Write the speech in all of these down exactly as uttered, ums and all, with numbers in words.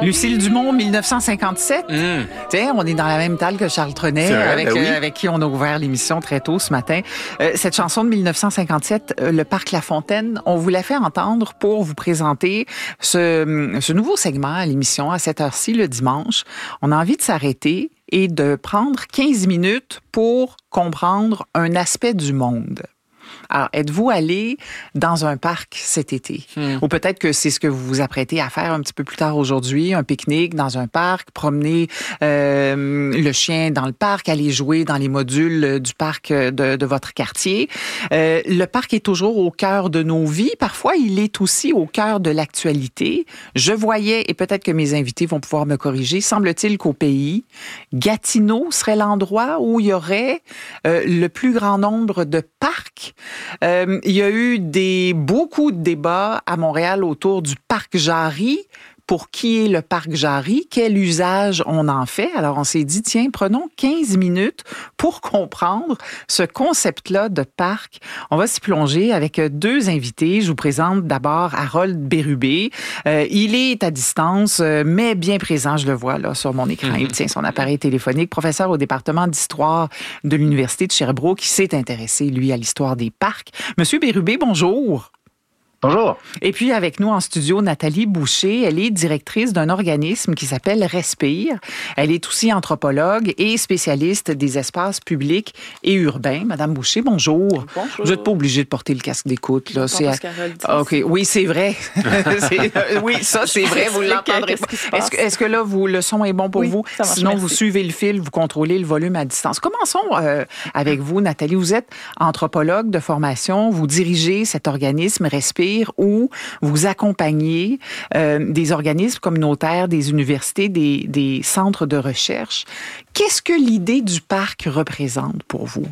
Lucille Dumont, dix-neuf cent cinquante-sept. Mm. Tiens, on est dans la même table que Charles Trenet, vrai, avec, ben oui. euh, avec qui on a ouvert l'émission très tôt ce matin. Euh, cette chanson de dix-neuf cent cinquante-sept, euh, le Parc La Fontaine, on vous l'a fait entendre pour vous présenter ce, ce nouveau segment à l'émission à cette heure-ci le dimanche. On a envie de s'arrêter et de prendre quinze minutes pour comprendre un aspect du monde. Alors, êtes-vous allé dans un parc cet été? Hmm. Ou peut-être que c'est ce que vous vous apprêtez à faire un petit peu plus tard aujourd'hui, un pique-nique dans un parc, promener euh, le chien dans le parc, aller jouer dans les modules du parc de, de votre quartier. Euh, le parc est toujours au cœur de nos vies. Parfois, il est aussi au cœur de l'actualité. Je voyais, et peut-être que mes invités vont pouvoir me corriger, semble-t-il qu'au pays, Gatineau serait l'endroit où il y aurait euh, le plus grand nombre de parcs. Euh, il y a eu des, beaucoup de débats à Montréal autour du parc Jarry. Pour qui est le parc Jarry? Quel usage on en fait? Alors, on s'est dit, tiens, prenons quinze minutes pour comprendre ce concept-là de parc. On va s'y plonger avec deux invités. Je vous présente d'abord Harold Bérubé. Euh, il est à distance, mais bien présent, je le vois là sur mon écran. Il tient son appareil téléphonique. Professeur au département d'histoire de l'Université de Sherbrooke, qui s'est intéressé, lui, à l'histoire des parcs. Monsieur Bérubé, bonjour. Bonjour. Et puis avec nous en studio, Nathalie Boucher. Elle est directrice d'un organisme qui s'appelle Respire. Elle est aussi anthropologue et spécialiste des espaces publics et urbains. Madame Boucher, bonjour. Bonjour. Vous n'êtes pas obligée de porter le casque d'écoute. Là. C'est... À... OK. Oui, c'est vrai. c'est... Oui, ça, c'est vrai. Vous l'entendrez pas. Est-ce que, est-ce que là, vous, le son est bon pour oui, vous? Ça marche, Sinon, merci. Vous suivez le fil, vous contrôlez le volume à distance. Commençons euh, avec vous, Nathalie. Vous êtes anthropologue de formation. Vous dirigez cet organisme Respire, où vous accompagnez euh, des organismes communautaires, des universités, des, des centres de recherche. Qu'est-ce que l'idée du parc représente pour vous?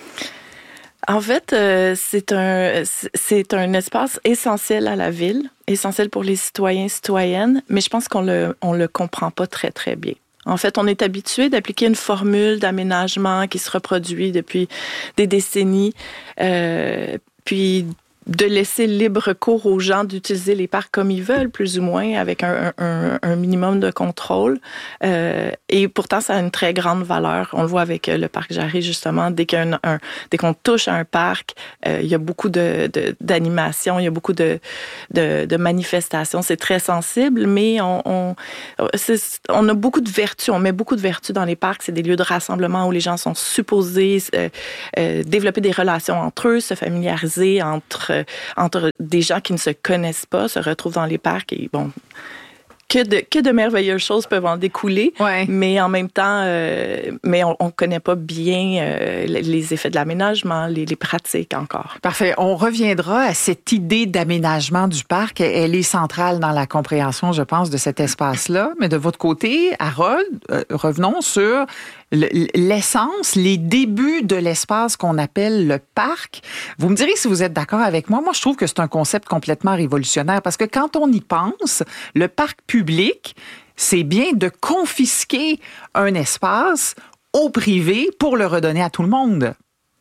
En fait, euh, c'est un c'est un espace essentiel à la ville, essentiel pour les citoyens et citoyennes, mais je pense qu'on le on le comprend pas très très bien. En fait, on est habitué d'appliquer une formule d'aménagement qui se reproduit depuis des décennies, euh, puis de laisser libre cours aux gens d'utiliser les parcs comme ils veulent, plus ou moins, avec un, un, un minimum de contrôle. Euh, et pourtant, ça a une très grande valeur. On le voit avec le parc Jarry, justement. Dès, qu'un, un, dès qu'on touche à un parc, euh, il y a beaucoup de, de, d'animation, il y a beaucoup de, de, de manifestations. C'est très sensible, mais on, on, c'est, on a beaucoup de vertus. On met beaucoup de vertus dans les parcs. C'est des lieux de rassemblement où les gens sont supposés euh, euh, développer des relations entre eux, se familiariser entre entre des gens qui ne se connaissent pas, se retrouvent dans les parcs et bon, que de, que de merveilleuses choses peuvent en découler, ouais. mais en même temps, euh, mais on ne connaît pas bien euh, les effets de l'aménagement, les, les pratiques encore. Parfait. On reviendra à cette idée d'aménagement du parc. Elle est centrale dans la compréhension, je pense, de cet espace-là. Mais de votre côté, Harold, euh, revenons sur l'essence, les débuts de l'espace qu'on appelle le parc. Vous me direz si vous êtes d'accord avec moi. Moi, je trouve que c'est un concept complètement révolutionnaire parce que quand on y pense, le parc public, c'est bien de confisquer un espace au privé pour le redonner à tout le monde.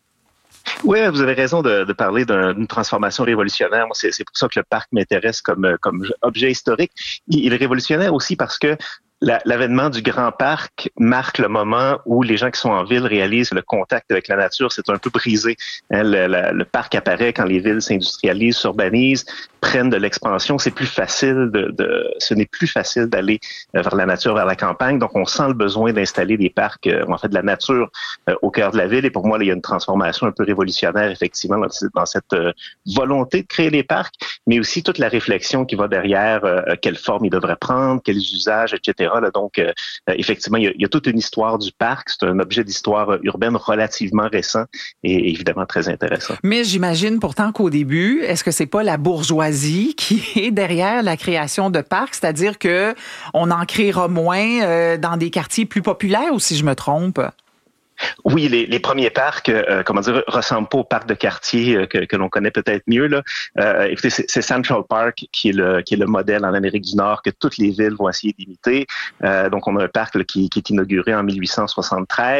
Oui, vous avez raison de, de parler d'un, d'une transformation révolutionnaire. Moi, c'est, c'est pour ça que le parc m'intéresse comme, comme objet historique. Il, il est révolutionnaire aussi parce que La, l'avènement du grand parc marque le moment où les gens qui sont en ville réalisent que le contact avec la nature, c'est un peu brisé. Hein, le, le, le parc apparaît quand les villes s'industrialisent, s'urbanisent, prennent de l'expansion. C'est plus facile de, de ce n'est plus facile d'aller vers la nature, vers la campagne. Donc, on sent le besoin d'installer des parcs, euh, en fait, de la nature euh, au cœur de la ville. Et pour moi, là, il y a une transformation un peu révolutionnaire, effectivement, dans, dans cette euh, volonté de créer les parcs, mais aussi toute la réflexion qui va derrière, euh, quelle forme ils devraient prendre, quels usages, et cetera. Là, donc, euh, effectivement, il y, a, il y a toute une histoire du parc. C'est un objet d'histoire urbaine relativement récent et évidemment très intéressant. Mais j'imagine pourtant qu'au début, est-ce que c'est pas la bourgeoisie qui est derrière la création de parcs? C'est-à-dire que on en créera moins euh, dans des quartiers plus populaires, ou si je me trompe? Oui, les, les premiers parcs, euh, comment dire, ressemblent pas aux parcs de quartier euh, que, que l'on connaît peut-être mieux. Là. Euh, écoutez, c'est, c'est Central Park qui est le qui est le modèle en Amérique du Nord que toutes les villes vont essayer d'imiter. Euh, donc, on a un parc là, qui, qui est inauguré en dix-huit cent soixante-treize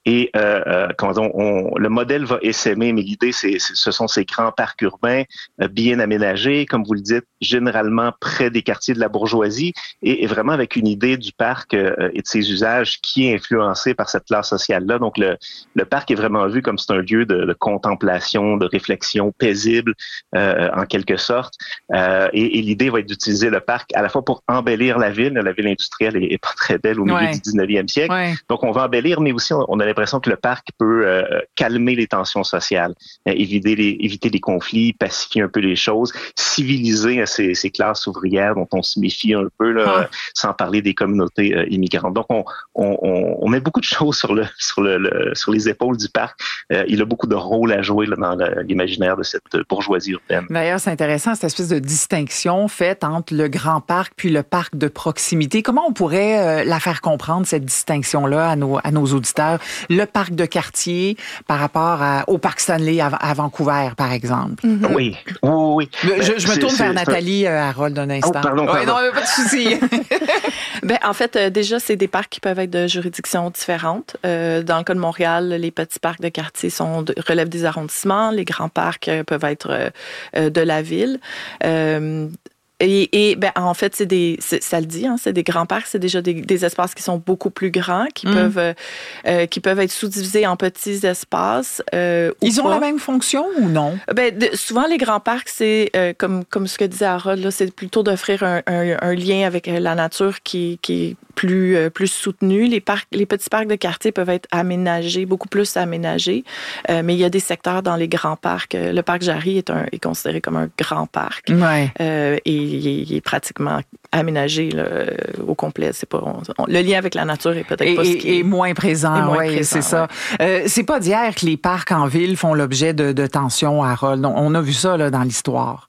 Et euh, euh, comment dire, on, le modèle va essaimer, mais l'idée, c'est, c'est, ce sont ces grands parcs urbains euh, bien aménagés, comme vous le dites, généralement près des quartiers de la bourgeoisie, et, et vraiment avec une idée du parc euh, et de ses usages qui est influencée par cette classe sociale-là. Donc, le, le parc est vraiment vu comme c'est un lieu de, de contemplation, de réflexion paisible, euh, en quelque sorte. Euh, et, et l'idée va être d'utiliser le parc à la fois pour embellir la ville. La ville industrielle est, est pas très belle au milieu ouais. du dix-neuvième siècle. Ouais. Donc, on va embellir, mais aussi, on, on a l'impression que le parc peut euh, calmer les tensions sociales, euh, éviter, les, éviter les conflits, pacifier un peu les choses, civiliser euh, ces, ces classes ouvrières dont on se méfie un peu, là, ah. sans parler des communautés euh, immigrantes. Donc, on, on, on met beaucoup de choses sur, le, sur, le, le, sur les épaules du parc. Euh, il a beaucoup de rôles à jouer là, dans le, l'imaginaire de cette bourgeoisie urbaine. D'ailleurs, c'est intéressant, cette espèce de distinction faite entre le grand parc puis le parc de proximité. Comment on pourrait euh, la faire comprendre, cette distinction-là, à nos, à nos auditeurs? Le parc de quartier par rapport à, au parc Stanley à, à Vancouver, par exemple. Mm-hmm. Oui, oui, oui. Je, je me c'est, tourne c'est, vers c'est Nathalie, un... Harold, d'un instant. Oh, pardon, pardon. Ouais, non, pas de souci. Ben, en fait, euh, déjà, c'est des parcs qui peuvent être de juridictions différentes. Euh, dans le cas de Montréal, les petits parcs de quartier sont de, relèvent des arrondissements. Les grands parcs euh, peuvent être euh, de la ville. Euh, Et, et ben, en fait, c'est des, c'est, ça le dit, hein, c'est des grands parcs, c'est déjà des, des espaces qui sont beaucoup plus grands, qui mmh. peuvent, euh, qui peuvent être sous-divisés en petits espaces. Euh, Ils ont pas. la même fonction ou non? Ben, de, souvent, les grands parcs, c'est euh, comme, comme ce que disait Harold, là, c'est plutôt d'offrir un, un, un lien avec la nature qui, qui est plus, euh, plus soutenu. Les parcs, les petits parcs de quartier peuvent être aménagés, beaucoup plus aménagés, euh, mais il y a des secteurs dans les grands parcs. Le parc Jarry est, un, est considéré comme un grand parc. Ouais. Euh, et il est, il est pratiquement aménagé là, au complet. C'est pas on, on, le lien avec la nature est peut-être et, pas ce qui est, et moins présent. Et moins ouais, présent, c'est ça. Ouais. Euh, c'est pas d'hier que les parcs en ville font l'objet de, de tensions, Harold. On, on a vu ça là, dans l'histoire.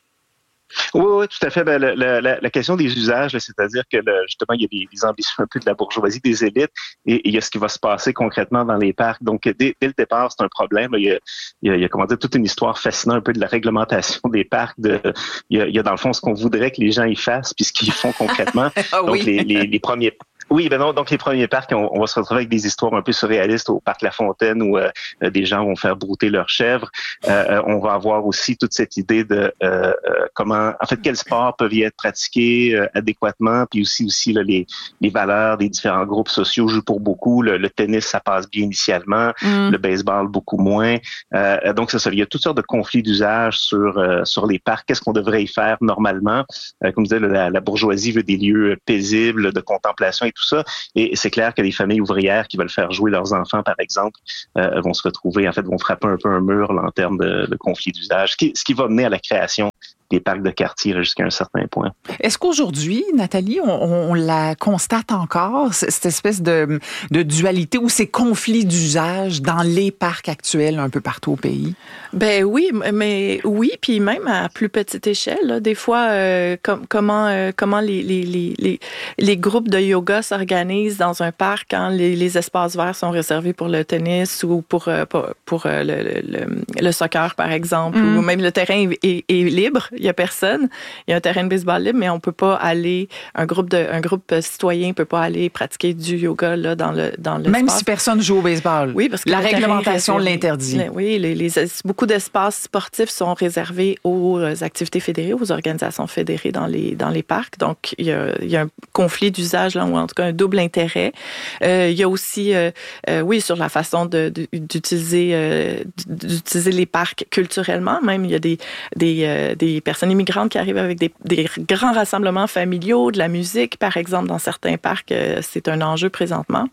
Oui, oui, tout à fait. Ben, la, la, la question des usages, là, c'est-à-dire que le, justement, il y a des, des ambitions un peu de la bourgeoisie, des élites, et, et il y a ce qui va se passer concrètement dans les parcs. Donc, dès, dès le départ, c'est un problème. Il y a, il y a, il y a comment dire, toute une histoire fascinante un peu de la réglementation des parcs. De, il, y a, il y a dans le fond ce qu'on voudrait que les gens y fassent, puis ce qu'ils font concrètement. Ah, Donc, oui. les, les, les premiers Oui, ben non, donc les premiers parcs, on, on va se retrouver avec des histoires un peu surréalistes au parc La Fontaine où euh, des gens vont faire brouter leurs chèvres. Euh, on va avoir aussi toute cette idée de euh, comment, en fait, quels sports peuvent y être pratiqués euh, adéquatement, puis aussi aussi là, les, les valeurs des différents groupes sociaux jouent pour beaucoup. Le, le tennis, ça passe bien initialement, mm. le baseball beaucoup moins. Euh, donc c'est ça, il y a toutes sortes de conflits d'usage sur euh, sur les parcs. Qu'est-ce qu'on devrait y faire normalement? Euh, comme je disais, la, la bourgeoisie veut des lieux paisibles de contemplation et tout ça. Et c'est clair que les familles ouvrières qui veulent faire jouer leurs enfants, par exemple, euh, vont se retrouver, en fait, vont frapper un peu un mur là, en termes de, de conflits d'usage, ce qui, ce qui va mener à la création des parcs de quartier là, jusqu'à un certain point. Est-ce qu'aujourd'hui, Nathalie, on, on la constate encore, cette espèce de, de dualité ou ces conflits d'usage dans les parcs actuels un peu partout au pays? Ben oui, mais oui, puis même à plus petite échelle. Là, des fois, euh, com- comment euh, comment les, les, les, les, les groupes de yoga s'organisent dans un parc quand les, les espaces verts sont réservés pour le tennis ou pour, euh, pour, pour euh, le, le, le soccer, par exemple, mm. ou même le terrain est, est libre. Il y a personne. Il y a un terrain de baseball libre, mais on peut pas aller, un groupe de, un groupe citoyen peut pas aller pratiquer du yoga là dans le dans l'espace. Même si personne joue au baseball. Oui, parce que la réglementation l'interdit. Oui, les, les, beaucoup d'espaces sportifs sont réservés aux activités fédérées, aux organisations fédérées dans les dans les parcs. Donc il y a, il y a un conflit d'usage là, ou en tout cas un double intérêt. Euh, il y a aussi, euh, euh, oui, sur la façon de, de, d'utiliser euh, d'utiliser les parcs culturellement. Même il y a des des euh, des personnes immigrantes qui arrivent avec des, des grands rassemblements familiaux, de la musique, par exemple, dans certains parcs, c'est un enjeu présentement.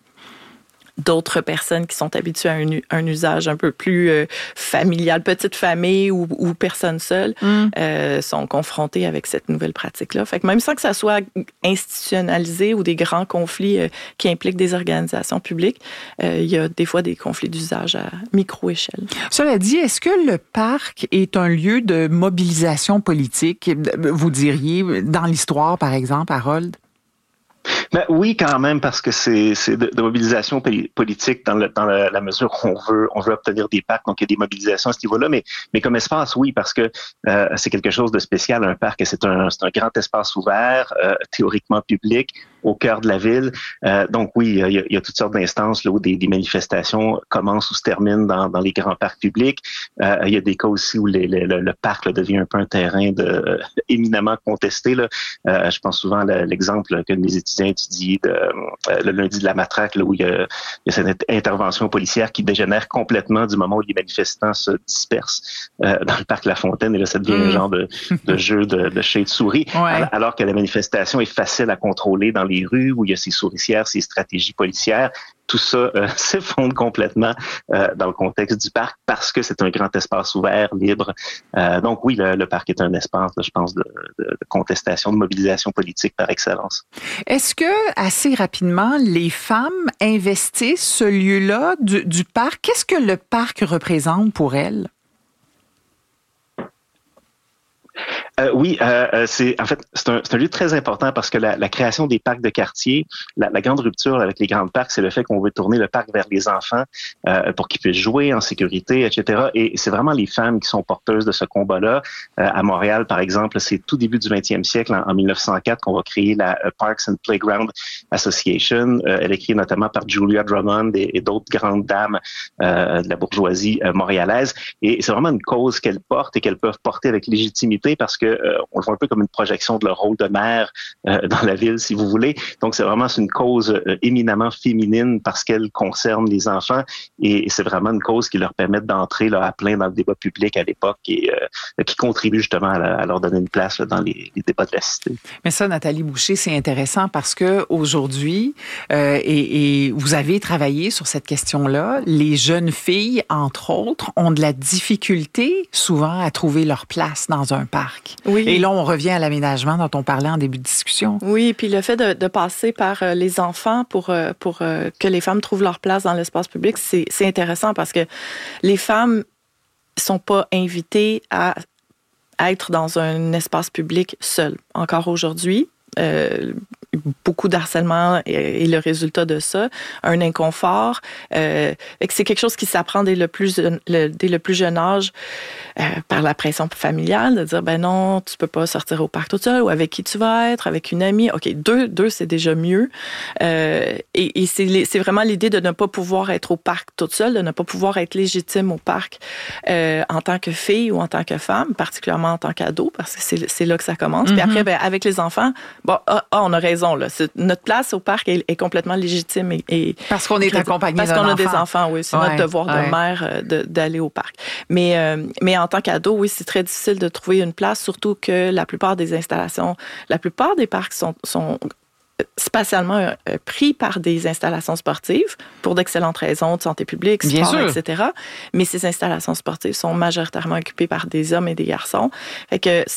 D'autres personnes qui sont habituées à un, un usage un peu plus euh, familial, petite famille ou, ou personne seule, mm. euh, sont confrontées avec cette nouvelle pratique-là. Fait que même sans que ça soit institutionnalisé ou des grands conflits euh, qui impliquent des organisations publiques, euh, il y a des fois des conflits d'usage à micro-échelle. Cela dit, est-ce que le parc est un lieu de mobilisation politique, vous diriez, dans l'histoire, par exemple, Harold? Ben oui, quand même, parce que c'est, c'est de, de mobilisation politique dans, le, dans la, la mesure où on veut, on veut obtenir des parcs. Donc, il y a des mobilisations à ce niveau-là. Mais, mais comme espace, oui, parce que euh, c'est quelque chose de spécial, un parc. C'est un, c'est un grand espace ouvert, euh, théoriquement public, au cœur de la ville. Euh, donc oui, il y, a, il y a toutes sortes d'instances là, où des, des manifestations commencent ou se terminent dans, dans les grands parcs publics. Euh, il y a des cas aussi où les, les, le, le parc là, devient un peu un terrain de, euh, éminemment contesté. Là. Euh, je pense souvent à l'exemple que mes étudiants étudient de, euh, le lundi de la Matraque, là, où il y, a, il y a cette intervention policière qui dégénère complètement du moment où les manifestants se dispersent euh, dans le parc La Fontaine. Et là, ça devient mmh. un genre de, de jeu de, de chat et de souris. Ouais. Alors que la manifestation est facile à contrôler dans les rues, où il y a ces souricières, ces stratégies policières. Tout ça euh, s'effondre complètement euh, dans le contexte du parc parce que c'est un grand espace ouvert, libre. Euh, donc oui, le, le parc est un espace, je pense, de, de, de contestation, de mobilisation politique par excellence. Est-ce que, assez rapidement, les femmes investissent ce lieu-là du, du parc? Qu'est-ce que le parc représente pour elles? Euh, oui, euh, c'est en fait c'est un, c'est un lieu très important parce que la, la création des parcs de quartier, la, la grande rupture avec les grands parcs, c'est le fait qu'on veut tourner le parc vers les enfants euh, pour qu'ils puissent jouer en sécurité, et cetera. Et c'est vraiment les femmes qui sont porteuses de ce combat-là. Euh, à Montréal, par exemple, c'est tout début du vingtième siècle, en, en mille neuf cent quatre, qu'on va créer la uh, Parks and Playground Association. Euh, elle est créée notamment par Julia Drummond et, et d'autres grandes dames euh, de la bourgeoisie euh, montréalaise. Et c'est vraiment une cause qu'elles portent et qu'elles peuvent porter avec légitimité parce que Euh, on le voit un peu comme une projection de leur rôle de mère euh, dans la ville, si vous voulez. Donc, c'est vraiment c'est une cause euh, éminemment féminine parce qu'elle concerne les enfants et, et c'est vraiment une cause qui leur permet d'entrer là, à plein dans le débat public à l'époque et euh, qui contribue justement à, la, à leur donner une place là, dans les, les débats de la cité. Mais ça, Nathalie Boucher, c'est intéressant parce que aujourd'hui, euh, et, et vous avez travaillé sur cette question-là, les jeunes filles, entre autres, ont de la difficulté souvent à trouver leur place dans un parc. Oui. Et là, on revient à l'aménagement dont on parlait en début de discussion. Oui, puis le fait de, de passer par euh, les enfants pour, euh, pour euh, que les femmes trouvent leur place dans l'espace public, c'est, c'est intéressant parce que les femmes sont pas invitées à, à être dans un espace public seules. Encore aujourd'hui, euh, beaucoup d'harcèlement est le résultat de ça, un inconfort. Euh, c'est quelque chose qui s'apprend dès le plus, le, dès le plus jeune âge euh, par la pression familiale, de dire, ben non, tu peux pas sortir au parc toute seule, ou avec qui tu vas être, avec une amie. OK, deux, deux c'est déjà mieux. Euh, et et c'est, c'est vraiment l'idée de ne pas pouvoir être au parc toute seule, de ne pas pouvoir être légitime au parc euh, en tant que fille ou en tant que femme, particulièrement en tant qu'ado, parce que c'est, c'est là que ça commence. Mm-hmm. Puis après, ben, avec les enfants, bon, ah, ah, on a raison, là. C'est, notre place au parc est, est complètement légitime. Et, et parce qu'on est accompagné Parce d'un qu'on a enfant. des enfants, oui. C'est ouais, notre devoir ouais. de mère de, d'aller au parc. Mais, euh, mais en tant qu'ado, oui, c'est très difficile de trouver une place, surtout que la plupart des installations, la plupart des parcs sont, sont spatialement euh, pris par des installations sportives pour d'excellentes raisons de santé publique, sport, et cetera. Mais ces installations sportives sont majoritairement occupées par des hommes et des garçons. Fait que